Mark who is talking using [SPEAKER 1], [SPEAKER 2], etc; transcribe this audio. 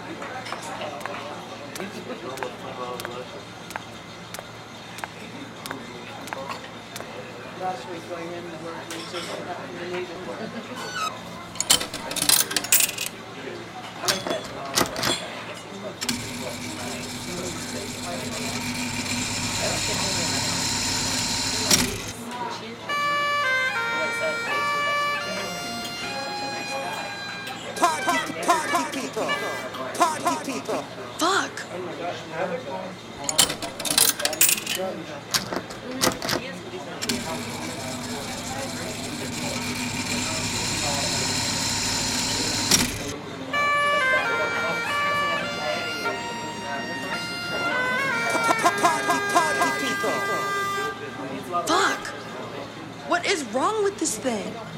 [SPEAKER 1] Last week going in the work, we just happened to need it. I like that.
[SPEAKER 2] Party people. Party people.
[SPEAKER 3] Fuck!
[SPEAKER 2] Party people.
[SPEAKER 3] Fuck! What is wrong with this thing?